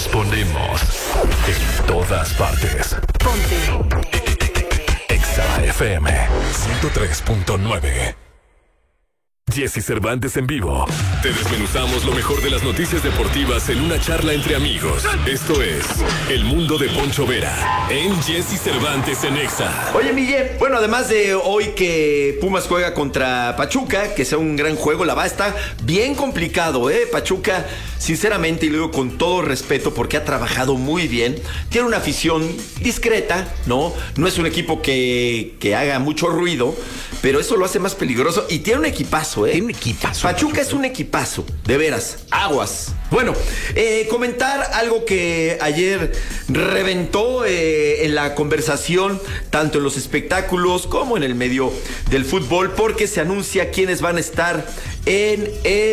Los ponemos en todas partes. Ponte. Exa FM 103.9. Jesse Cervantes en vivo. Te desmenuzamos lo mejor de las noticias deportivas en una charla entre amigos. Esto es El Mundo de Poncho Vera en Jesse Cervantes en Exa. Oye, Miguel, bueno, además de hoy que Pumas juega contra Pachuca, que sea un gran juego, la va a estar bien complicado, Pachuca, sinceramente, y lo digo con todo respeto porque ha trabajado muy bien. Tiene una afición discreta, ¿no? No es un equipo que haga mucho ruido, pero eso lo hace más peligroso y tiene un equipazo, Tiene un equipazo. Pachuca es un equipazo, de veras, aguas. Bueno, comentar algo que ayer reventó en la conversación, tanto en los espectáculos como en el medio del fútbol, porque se anuncia quiénes van a estar en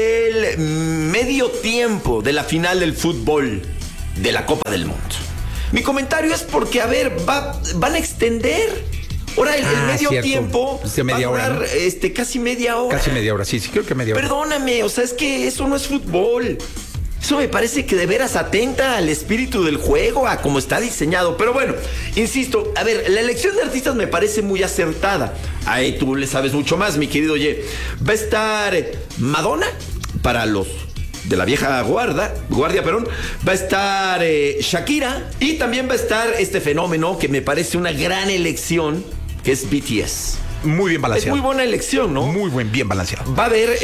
el medio tiempo de la final del fútbol de la Copa del Mundo. Mi comentario es porque, a ver, van a extender. Ahora el medio cierto. tiempo Media va a durar, hora, ¿no? Casi media hora. Casi media hora, sí, creo que media hora. Perdóname, o sea, es que eso no es fútbol. Eso me parece que de veras atenta al espíritu del juego, a cómo está diseñado. Pero bueno, insisto, a ver, la elección de artistas me parece muy acertada. Ahí tú le sabes mucho más, mi querido Ye. Va a estar Madonna, para los de la vieja guardia, va a estar Shakira, y también va a estar este fenómeno que me parece una gran elección, que es BTS. Muy bien balanceado. Es muy buena elección, ¿no? Muy bien balanceado. Va a haber,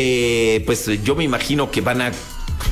pues yo me imagino que van a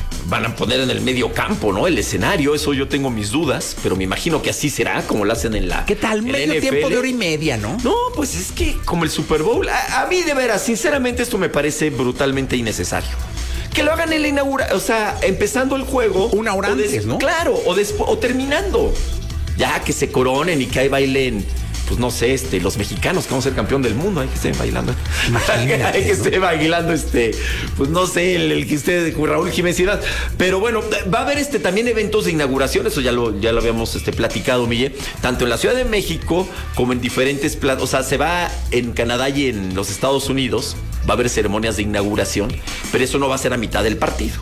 poner en el medio campo, ¿no? El escenario, eso yo tengo mis dudas, pero me imagino que así será, como lo hacen en la ¿Qué tal? Medio NFL. tiempo de hora y media, ¿no? No, pues es que como el Super Bowl, a mí de veras, sinceramente esto me parece brutalmente innecesario. Que lo hagan en la inauguración, o sea, empezando el juego. Una hora antes, ¿no? Claro, o terminando. Ya que se coronen y que ahí bailen, pues no sé, los mexicanos que vamos a ser campeón del mundo, hay que estén bailando. Imagínate, hay que ¿no? estén bailando, pues no sé, el que usted, Raúl Jiménez Hidalgo. Pero bueno, va a haber también eventos de inauguración, eso ya lo habíamos platicado, Miguel, tanto en la Ciudad de México como en diferentes o sea, se va en Canadá y en los Estados Unidos, va a haber ceremonias de inauguración, pero eso no va a ser a mitad del partido.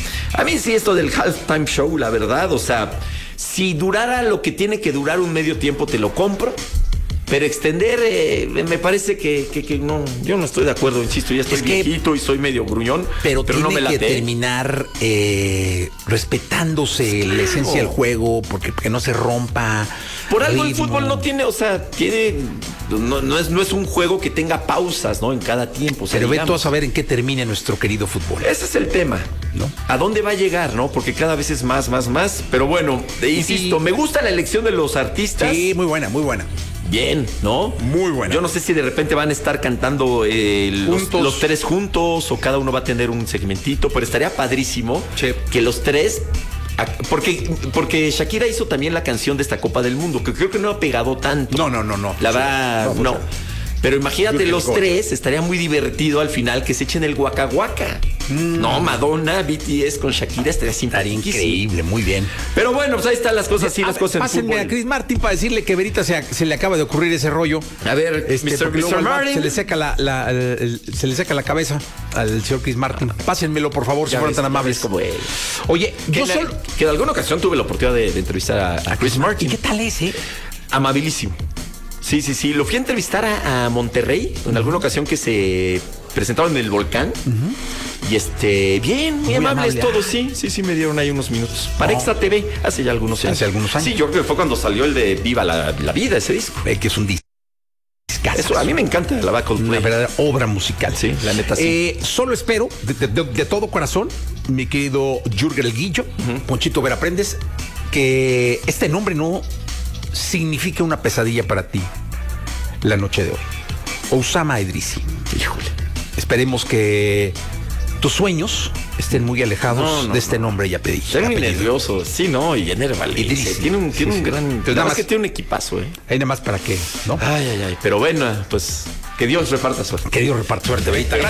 A mí sí esto del halftime show, la verdad, o sea, si durara lo que tiene que durar un medio tiempo, te lo compro. Pero extender, me parece que no, yo no estoy de acuerdo, insisto, ya estoy viejito y soy medio gruñón, pero no me late. Que terminar respetándose la esencia del juego, porque no se rompa. Por algo el fútbol no tiene, o sea, no es un juego que tenga pausas, ¿no? En cada tiempo. O sea, pero ve tú a saber en qué termina nuestro querido fútbol. Ese es el tema, ¿no? ¿A dónde va a llegar, no? Porque cada vez es más. Pero bueno, insisto, me gusta la elección de los artistas. Sí, muy buena. Bien, ¿no? Muy buena. Yo no sé si de repente van a estar cantando los tres juntos o cada uno va a tener un segmentito, pero estaría padrísimo que los tres... Porque Shakira hizo también la canción de esta Copa del Mundo, que creo que no ha pegado tanto. No. No. Pero imagínate los tres, estaría muy divertido al final que se echen el guaca. No, Madonna, BTS con Shakira estaría increíble, muy bien. Pero bueno, pues ahí están las cosas, las cosas en pásenme fútbol. A Chris Martin para decirle que Verita se le acaba de ocurrir ese rollo. A ver, Mr. Martin. Se le seca la cabeza al señor Chris Martin. Pásenmelo, por favor, si fueran tan amables. Como él. Oye, que en alguna ocasión tuve la oportunidad de entrevistar a Chris Martin. ¿Y qué tal es, Amabilísimo. Sí. Lo fui a entrevistar a Monterrey en alguna ocasión que se presentaron en el Volcán. Y bien, muy amables todos, sí, me dieron ahí unos minutos. Para Exa TV, hace ya algunos años. Sí, yo creo que fue cuando salió el de Viva la Vida, ese disco. Que es un disco. Eso, a mí me encanta la va Coldplay. Una verdadera obra musical. Sí, la neta sí. Solo espero, de todo corazón, mi querido Jürgen El Guillo, Ponchito Vera Prendes, que este nombre no signifique una pesadilla para ti la noche de hoy. Osama Idrisi. Híjole. Esperemos que tus sueños estén muy alejados de este nombre y apellido. Estoy muy nervioso, sí, ¿no? Y Enerval. Tiene un gran... Nada más que tiene un equipazo, Hay nada más para qué, ¿no? Ay. Pero bueno, pues que Dios reparta suerte. Que Dios reparta suerte, Verita. Gracias.